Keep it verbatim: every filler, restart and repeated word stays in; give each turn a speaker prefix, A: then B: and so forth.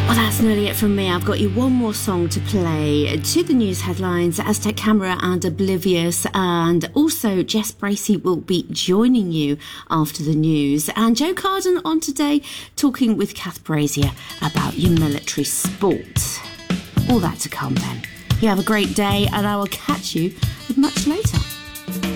A: Well, that's nearly it from me. I've got you one more song to play to the news headlines. Aztec Camera and Oblivious, and also Jess Bracey will be joining you after the news. And Joe Carden on today, talking with Kath Brazier about your military sport. All that to come then. You have a great day, and I will catch you much later.